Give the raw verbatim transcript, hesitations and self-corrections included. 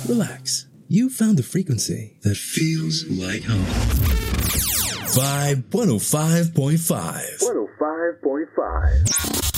Relax. You found the frequency that feels like home. Vibe one oh five point five. one oh five point five.